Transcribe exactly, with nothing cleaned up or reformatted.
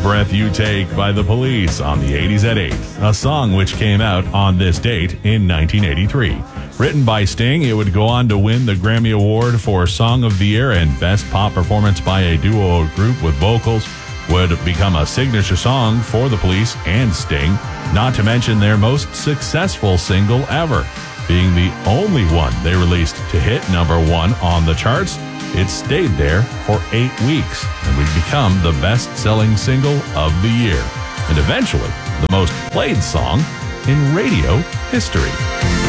Breath You Take by The Police on the eighties at eight, a song which came out on this date in nineteen eighty-three. Written by Sting, it would go on to win the Grammy Award for Song of the Year, and Best Pop Performance by a Duo or Group with Vocals would become a signature song for The Police and Sting, not to mention their most successful single ever, being the only one they released to hit number one on the charts. It stayed there for eight weeks and would become the best-selling single of the year, and eventually the most played song in radio history.